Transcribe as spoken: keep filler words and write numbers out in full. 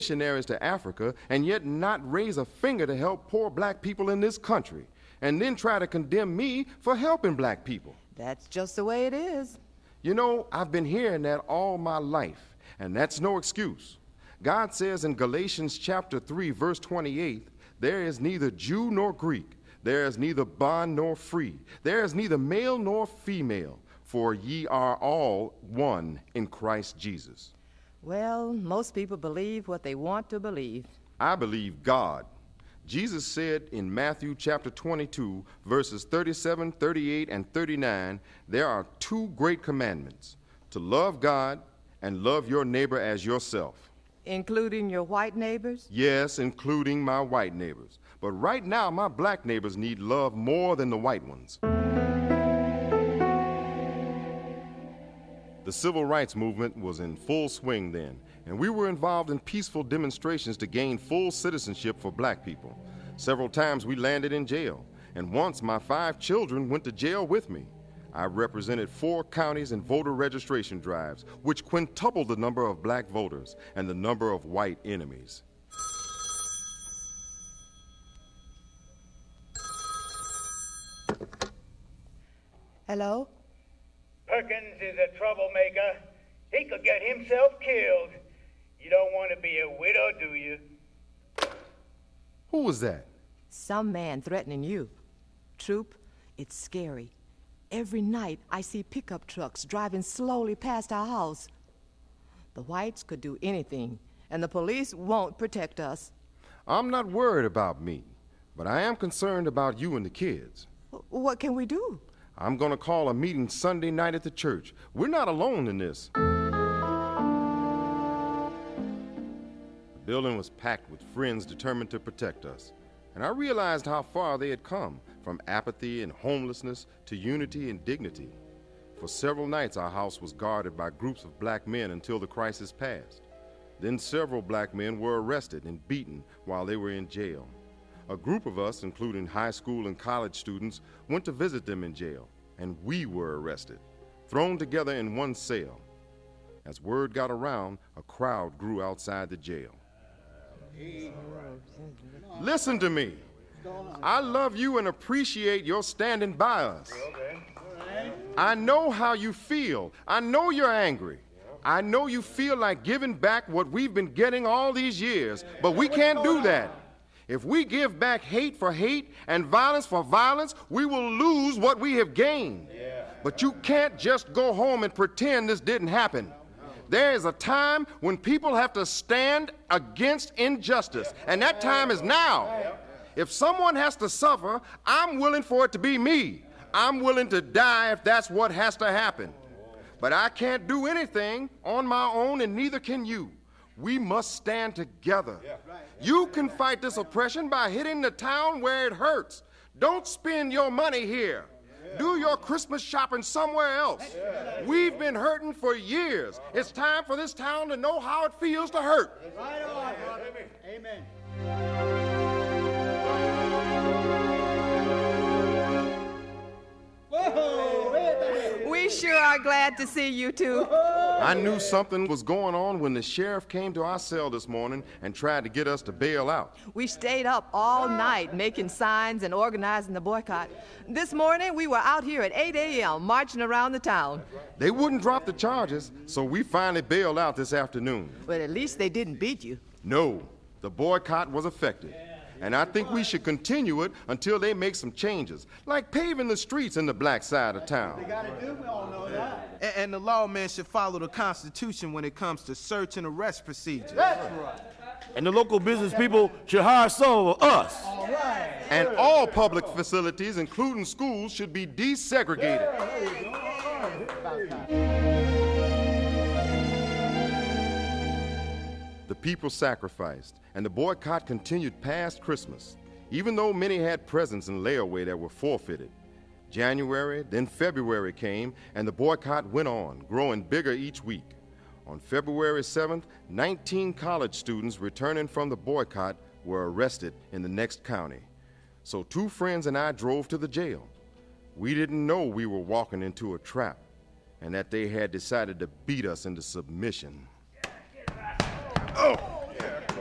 missionaries to Africa and yet not raise a finger to help poor black people in this country, and then try to condemn me for helping black people. That's just the way it is. You know, I've been hearing that all my life, and that's no excuse. God says in Galatians chapter three, verse twenty-eight, there is neither Jew nor Greek, there is neither bond nor free, there is neither male nor female, for ye are all one in Christ Jesus. Well, most people believe what they want to believe. I believe God. Jesus said in Matthew chapter twenty-two, verses thirty-seven, thirty-eight, and thirty-nine, there are two great commandments, to love God and love your neighbor as yourself. Including your white neighbors? Yes, including my white neighbors. But right now, my black neighbors need love more than the white ones. The civil rights movement was in full swing then, and we were involved in peaceful demonstrations to gain full citizenship for black people. Several times we landed in jail, and once my five children went to jail with me. I represented four counties in voter registration drives, which quintupled the number of black voters and the number of white enemies. Hello? Perkins is a troublemaker. He could get himself killed. You don't want to be a widow, do you? Who was that? Some man threatening you. Troop, it's scary. Every night I see pickup trucks driving slowly past our house. The whites could do anything, and the police won't protect us. I'm not worried about me, but I am concerned about you and the kids. What can we do? I'm going to call a meeting Sunday night at the church. We're not alone in this. The building was packed with friends determined to protect us, and I realized how far they had come, from apathy and homelessness to unity and dignity. For several nights, our house was guarded by groups of black men until the crisis passed. Then several black men were arrested and beaten while they were in jail. A group of us, including high school and college students, went to visit them in jail, and we were arrested, thrown together in one cell. As word got around, a crowd grew outside the jail. Listen to me. I love you and appreciate your standing by us. I know how you feel. I know you're angry. I know you feel like giving back what we've been getting all these years, but we can't do that. If we give back hate for hate and violence for violence, we will lose what we have gained. But you can't just go home and pretend this didn't happen. There is a time when people have to stand against injustice, and that time is now. If someone has to suffer, I'm willing for it to be me. I'm willing to die if that's what has to happen. But I can't do anything on my own, and neither can you. We must stand together. You can fight this oppression by hitting the town where it hurts. Don't spend your money here. Do your Christmas shopping somewhere else. We've been hurting for years. It's time for this town to know how it feels to hurt. Right on, brother. Amen. We sure are glad to see you two. I knew something was going on when the sheriff came to our cell this morning and tried to get us to bail out. We stayed up all night making signs and organizing the boycott. This morning we were out here at eight a.m. marching around the town. They wouldn't drop the charges, so we finally bailed out this afternoon. But at least they didn't beat you. No, the boycott was effective. And I think we should continue it until they make some changes, like paving the streets in the black side of town. They gotta do, we all know that. And, and the lawman should follow the Constitution when it comes to search and arrest procedures. That's right. And the local business people should hire some of us. All right. And all public facilities, including schools, should be desegregated. The people sacrificed, and the boycott continued past Christmas, even though many had presents in layaway that were forfeited. January, then February came, and the boycott went on, growing bigger each week. On February seventh, nineteen college students returning from the boycott were arrested in the next county. So two friends and I drove to the jail. We didn't know we were walking into a trap, and that they had decided to beat us into submission. Oh!